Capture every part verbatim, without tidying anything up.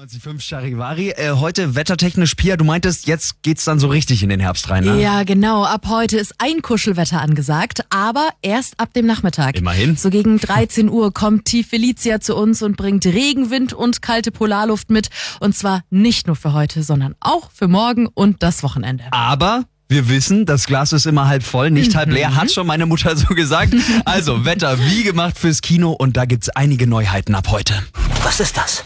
fünfundneunzig Komma fünf Charivari. Äh, heute wettertechnisch, Pia, du meintest, jetzt geht's dann so richtig in den Herbst rein, ne? Ja, genau. Ab heute ist ein Kuschelwetter angesagt, aber erst ab dem Nachmittag. Immerhin. So gegen dreizehn Uhr kommt Tief Felicia zu uns und bringt Regenwind und kalte Polarluft mit. Und zwar nicht nur für heute, sondern auch für morgen und das Wochenende. Aber wir wissen, das Glas ist immer halb voll, nicht halb leer, hat schon meine Mutter so gesagt. Also Wetter wie gemacht fürs Kino und da gibt's einige Neuheiten ab heute. Was ist das?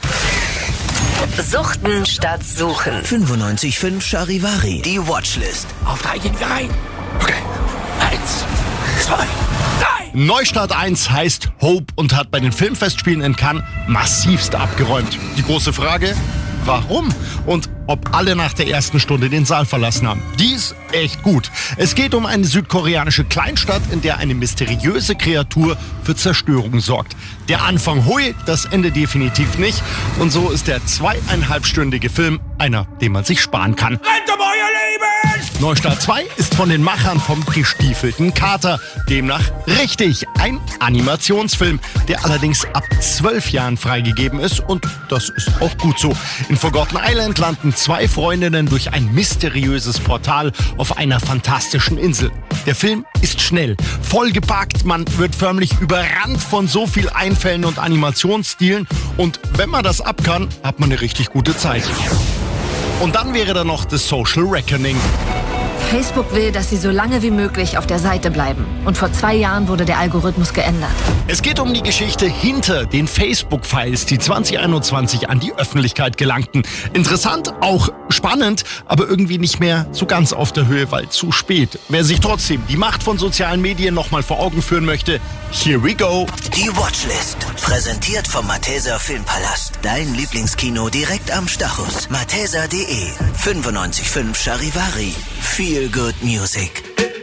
Suchten statt Suchen. fünfundneunzig Komma fünf Charivari. Die Watchlist. Auf drei gehen wir rein. Okay. Eins, zwei, drei. Neustart eins heißt Hope und hat bei den Filmfestspielen in Cannes massivst abgeräumt. Die große Frage, warum? Und ob alle nach der ersten Stunde den Saal verlassen haben. Die ist echt gut. Es geht um eine südkoreanische Kleinstadt, in der eine mysteriöse Kreatur für Zerstörung sorgt. Der Anfang hui, das Ende definitiv nicht. Und so ist der zweieinhalbstündige Film einer, den man sich sparen kann. Rennt um euer Leben! Neustart zwei ist von den Machern vom Gestiefelten Kater. Demnach richtig ein Animationsfilm, der allerdings ab zwölf Jahren freigegeben ist. Und das ist auch gut so. In Forgotten Island landen zwei Freundinnen durch ein mysteriöses Portal auf einer fantastischen Insel. Der Film ist schnell, vollgepackt, man wird förmlich überrannt von so viel Einfällen und Animationsstilen. Und wenn man das ab kann, hat man eine richtig gute Zeit. Und dann wäre da noch das Social Reckoning. Facebook will, dass sie so lange wie möglich auf der Seite bleiben. Und vor zwei Jahren wurde der Algorithmus geändert. Es geht um die Geschichte hinter den Facebook-Files, die zwanzig einundzwanzig an die Öffentlichkeit gelangten. Interessant, auch spannend, aber irgendwie nicht mehr so ganz auf der Höhe, weil zu spät. Wer sich trotzdem die Macht von sozialen Medien nochmal vor Augen führen möchte, here we go. Die Watchlist. Präsentiert vom Malteser Filmpalast. Dein Lieblingskino direkt am Stachus. malteser punkt de. fünfundneunzig Komma fünf Charivari. Feel good music.